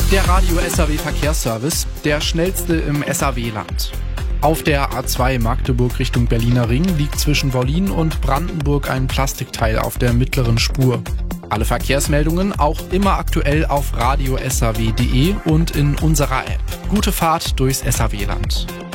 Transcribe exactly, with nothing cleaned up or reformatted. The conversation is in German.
Der Radio-S A W-Verkehrsservice, der schnellste im S A W-Land. Auf der A zwei Magdeburg Richtung Berliner Ring liegt zwischen Wollin und Brandenburg ein Plastikteil auf der mittleren Spur. Alle Verkehrsmeldungen auch immer aktuell auf radio s a w punkt d e und in unserer App. Gute Fahrt durchs S A W-Land.